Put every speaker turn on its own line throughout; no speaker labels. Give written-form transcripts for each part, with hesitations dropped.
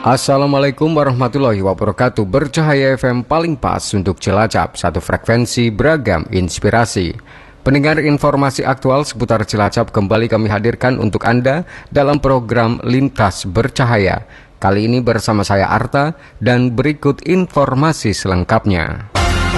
Assalamualaikum warahmatullahi wabarakatuh. Bercahaya FM paling pas untuk Cilacap, satu frekuensi beragam inspirasi. Pendengar informasi aktual seputar Cilacap kembali kami hadirkan untuk Anda dalam program Lintas Bercahaya. Kali ini bersama saya Arta dan berikut informasi selengkapnya.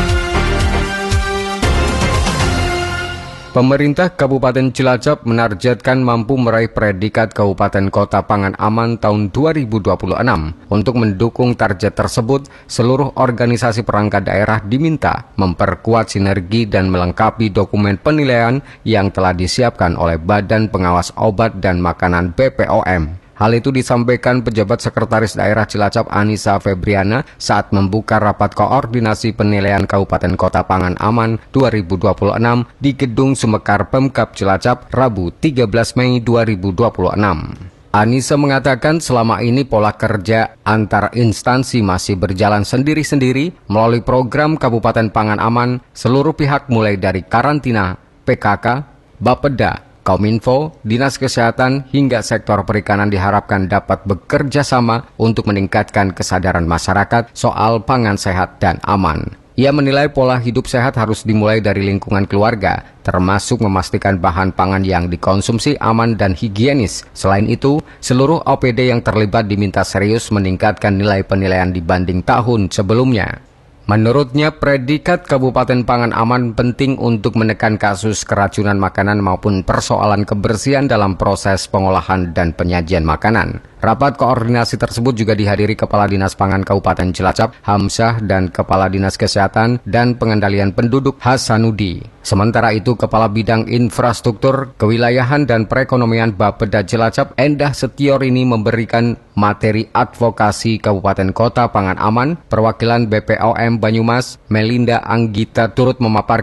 Pemerintah Kabupaten Cilacap menargetkan mampu meraih predikat Kabupaten Kota Pangan Aman tahun 2026. Untuk mendukung target tersebut, seluruh organisasi perangkat daerah diminta memperkuat sinergi dan melengkapi dokumen penilaian yang telah disiapkan oleh Badan Pengawas Obat dan Makanan BPOM. Hal itu disampaikan pejabat Sekretaris Daerah Cilacap Anissa Febriana saat membuka rapat koordinasi penilaian Kabupaten Kota Pangan Aman 2026 di Gedung Sumekar Pemkab Cilacap Rabu 13 Mei 2026. Anissa mengatakan selama ini pola kerja antar instansi masih berjalan sendiri-sendiri melalui program Kabupaten Pangan Aman. Seluruh pihak mulai dari karantina, PKK, Bapeda, Kominfo, Dinas Kesehatan, hingga sektor perikanan diharapkan dapat bekerja sama untuk meningkatkan kesadaran masyarakat soal pangan sehat dan aman. Ia menilai pola hidup sehat harus dimulai dari lingkungan keluarga, termasuk memastikan bahan pangan yang dikonsumsi aman dan higienis. Selain itu, seluruh OPD yang terlibat diminta serius meningkatkan nilai penilaian dibanding tahun sebelumnya. Menurutnya, predikat Kabupaten Pangan Aman penting untuk menekan kasus keracunan makanan maupun persoalan kebersihan dalam proses pengolahan dan penyajian makanan. Rapat koordinasi tersebut juga dihadiri Kepala Dinas Pangan Kabupaten Cilacap, Hamzah, dan Kepala Dinas Kesehatan dan Pengendalian Penduduk, Hasanudi. Sementara itu, Kepala Bidang Infrastruktur, Kewilayahan, dan Perekonomian Bapeda Cilacap, Endah Setiorini memberikan materi advokasi Kabupaten Kota Pangan Aman. Perwakilan BPOM Banyumas, Melinda Anggita, turut memaparkan